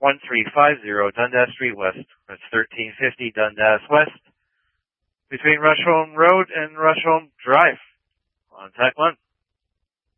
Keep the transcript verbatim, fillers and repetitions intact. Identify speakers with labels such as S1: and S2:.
S1: one three five zero Dundas Street West. That's thirteen fifty Dundas West, between Rusholme Road and Rusholme Drive. Contact one.